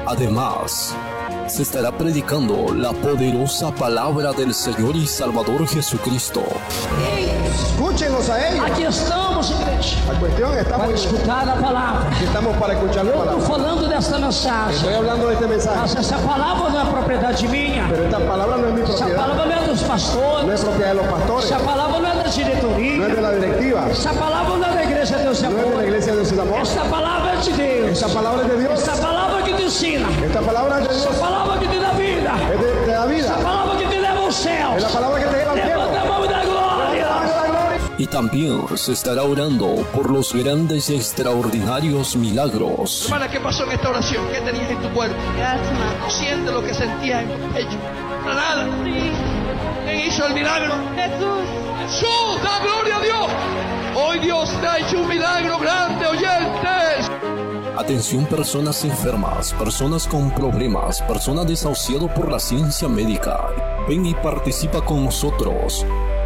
Además, se estará predicando la poderosa palabra del Señor y Salvador Jesucristo. Escúchenlos a ellos. Aqui estamos, igreja, La cuestión es para estamos, escutar a palavra. aquí estamos para escuchar la Eu estou palabra. falando desta mensagem, Estoy hablando de este mensaje, mas essa palavra não é propriedade minha. pero esta palabra no es mi Essa propiedad, palavra não é dos no es pastores. propiedad de los pastores, Essa palavra não é da no es diretoria. de la directiva, Essa palavra não é da igreja Deus e no es de la Amor. iglesia de Dios y Amor. Esta palavra é de Deus. Esta palabra es de Dios, Esta palavra que te ensina. esta palabra es de Essa Dios, palavra que te dá vida. es de la vida, Essa palavra que te leva aos céus. es la palabra que te lleva al cielo. Levanta a mão e dá glória. Y también se estará orando por los grandes y extraordinarios milagros. Hermana, ¿qué pasó en esta oración? ¿Qué tenías en tu cuerpo? Asma. ¿No sientes lo que sentías en tu pecho? Para nada. Sí. ¿Quién hizo el milagro? Jesús. ¡Jesús! ¡Da gloria a Dios! Hoy Dios te ha hecho un milagro grande, oyentes. Atención, personas enfermas, personas con problemas, personas desahuciadas por la ciencia médica. Ven y participa con nosotros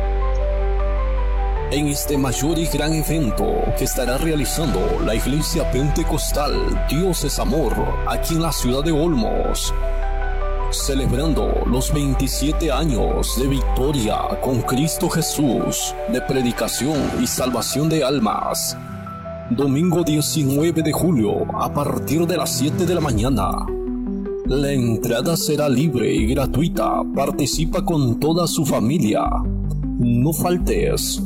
en este mayor y gran evento que estará realizando la Iglesia Pentecostal Dios es Amor aquí en la ciudad de Olmos, celebrando los 27 años de victoria con Cristo Jesús, de predicación y salvación de almas. Domingo 19 de julio a partir de las 7 de la mañana. La entrada será libre y gratuita. Participa con toda su familia. No faltes.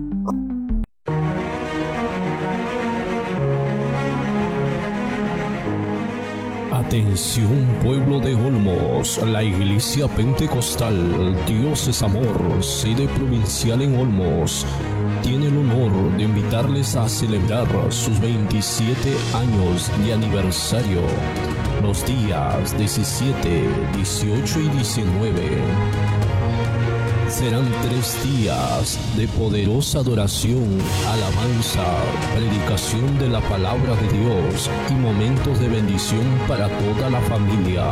Atención, pueblo de Olmos, la Iglesia Pentecostal Dios es Amor, sede provincial en Olmos, tiene el honor de invitarles a celebrar sus 27 años de aniversario, los días 17, 18 y 19. Serán 3 días de poderosa adoración, alabanza, predicación de la palabra de Dios y momentos de bendición para toda la familia.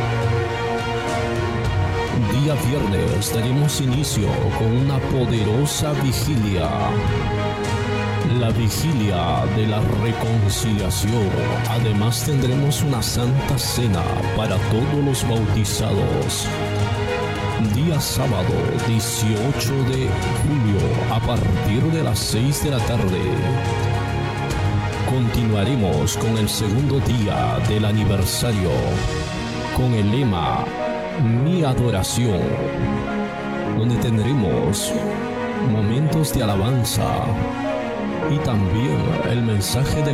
Día viernes daremos inicio con una poderosa vigilia. La vigilia de la reconciliación. Además tendremos una santa cena para todos los bautizados. Día sábado 18 de julio a partir de las 6 de la tarde. Continuaremos con el segundo día del aniversario con el lema Mi Adoración, donde tendremos momentos de alabanza y también el mensaje de